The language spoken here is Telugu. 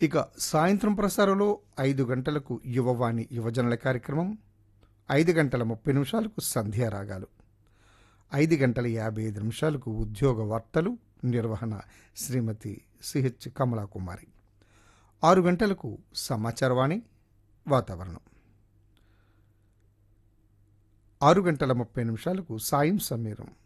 ఇక సాయంత్రం ప్రసారంలో 5 గంటలకు యువవాణి యువజనుల కార్యక్రమం, 5 గంటల 30 నిమిషాలకు సంధ్యారాగాలు, 5 గంటల 55 నిమిషాలకు ఉద్యోగ వార్తలు, నిర్వహణ శ్రీమతి సిహెచ్ కమలాకుమారి, 6 గంటలకు సమాచారవాణి వాతావరణం, 6 గంటల 30 నిమిషాలకు సాయం సమీరం